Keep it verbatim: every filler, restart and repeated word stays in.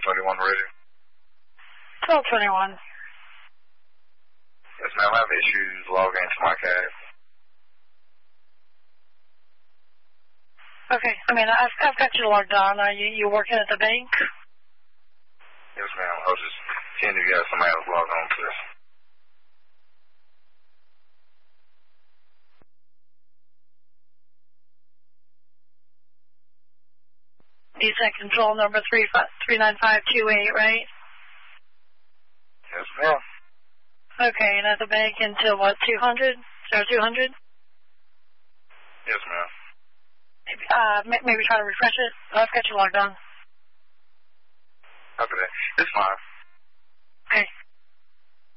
twenty-one ready. twelve twenty-one. Yes, ma'am. I have issues logging into my cab. Okay. I mean, I've, I've got you logged on. Are you, you working at the bank? Yes, ma'am. I was just seeing if you have somebody else logged on to this. You said control number three five three nine five two eight, right? Yes, ma'am. Okay, and at the bank until what, two hundred? Zero two hundred? Yes, ma'am. Maybe, uh, maybe try to refresh it. I've got you logged on. Okay, it's fine.